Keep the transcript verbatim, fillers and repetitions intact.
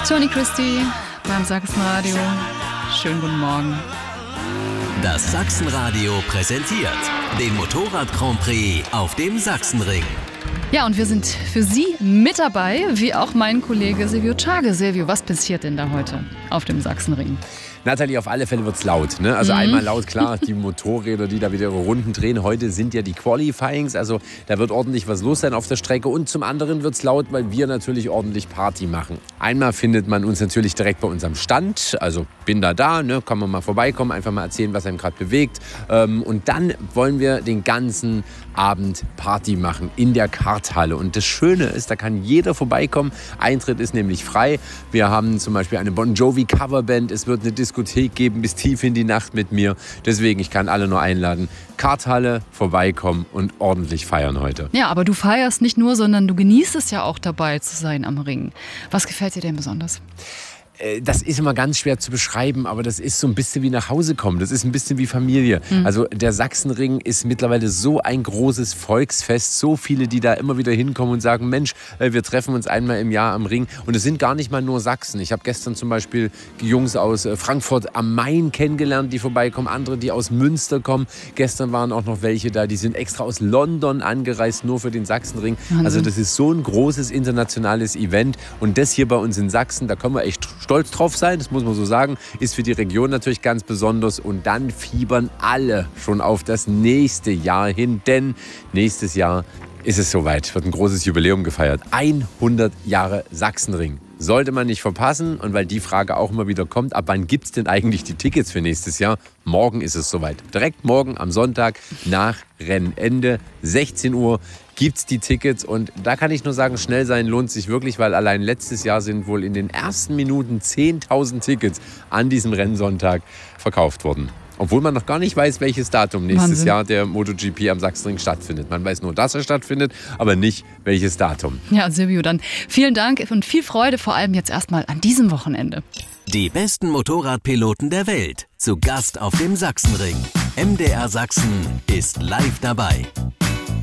Toni Christie beim Sachsenradio. Schönen guten Morgen. Das Sachsenradio präsentiert den Motorrad Grand Prix auf dem Sachsenring. Ja, und wir sind für Sie mit dabei, wie auch mein Kollege Silvio Tschage. Silvio, was passiert denn da heute auf dem Sachsenring? Nathalie, auf alle Fälle wird's laut. Ne? Also mhm. einmal laut, klar, die Motorräder, die da wieder ihre Runden drehen. Heute sind ja die Qualifyings, also da wird ordentlich was los sein auf der Strecke. Und zum anderen wird's laut, weil wir natürlich ordentlich Party machen. Einmal findet man uns natürlich direkt bei unserem Stand. Also bin da da, ne? Kann man mal vorbeikommen, einfach mal erzählen, was einem gerade bewegt. Und dann wollen wir den ganzen Abend Party machen in der Karthalle. Und das Schöne ist, da kann jeder vorbeikommen. Eintritt ist nämlich frei. Wir haben zum Beispiel eine Bon Jovi Coverband. Es wird eine Diskothek geben bis tief in die Nacht mit mir. Deswegen, ich kann alle nur einladen. Karthalle, vorbeikommen und ordentlich feiern heute. Ja, aber du feierst nicht nur, sondern du genießt es ja auch dabei zu sein am Ring. Was gefällt dir denn besonders? Das ist immer ganz schwer zu beschreiben, aber das ist so ein bisschen wie nach Hause kommen. Das ist ein bisschen wie Familie. Mhm. Also der Sachsenring ist mittlerweile so ein großes Volksfest. So viele, die da immer wieder hinkommen und sagen, Mensch, wir treffen uns einmal im Jahr am Ring. Und es sind gar nicht mal nur Sachsen. Ich habe gestern zum Beispiel Jungs aus Frankfurt am Main kennengelernt, die vorbeikommen. Andere, die aus Münster kommen. Gestern waren auch noch welche da, die sind extra aus London angereist, nur für den Sachsenring. Wahnsinn. Also das ist so ein großes internationales Event. Und das hier bei uns in Sachsen, da können wir echt stolz drauf sein, das muss man so sagen, ist für die Region natürlich ganz besonders. Und dann fiebern alle schon auf das nächste Jahr hin, denn nächstes Jahr ist es soweit, wird ein großes Jubiläum gefeiert. hundert Jahre Sachsenring. Sollte man nicht verpassen. Und weil die Frage auch immer wieder kommt, ab wann gibt es denn eigentlich die Tickets für nächstes Jahr? Morgen ist es soweit. Direkt morgen am Sonntag nach Rennende, sechzehn Uhr, gibt es die Tickets. Und da kann ich nur sagen, schnell sein lohnt sich wirklich, weil allein letztes Jahr sind wohl in den ersten Minuten zehntausend Tickets an diesem Rennsonntag verkauft worden. Obwohl man noch gar nicht weiß, welches Datum nächstes Wahnsinn. Jahr der MotoGP am Sachsenring stattfindet. Man weiß nur, dass er stattfindet, aber nicht, welches Datum. Ja, Silvio, dann vielen Dank und viel Freude, vor allem jetzt erstmal an diesem Wochenende. Die besten Motorradpiloten der Welt zu Gast auf dem Sachsenring. M D R Sachsen ist live dabei.